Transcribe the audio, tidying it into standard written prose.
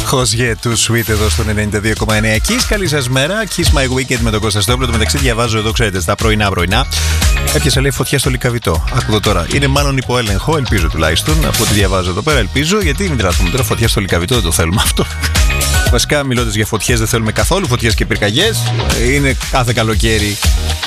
Χωζιέ του Sweet εδώ στο 92,9. Kiss, καλή σας μέρα. Kiss My Weekend με τον Κώστα Στόπλο. Το μεταξύ διαβάζω εδώ, ξέρετε, στα πρωινά. Έπιασε, λέει, φωτιά στο Λυκαβητό. Ακούω τώρα. Είναι μάλλον υπό έλεγχο, ελπίζω τουλάχιστον. Από ό,τι διαβάζω εδώ πέρα, ελπίζω. Γιατί μην τραβούμε τώρα φωτιά στο Λυκαβητό, δεν το θέλουμε αυτό. Βασικά, μιλώντας για φωτιές, δεν θέλουμε καθόλου φωτιές και πυρκαγιές. Είναι κάθε καλοκαίρι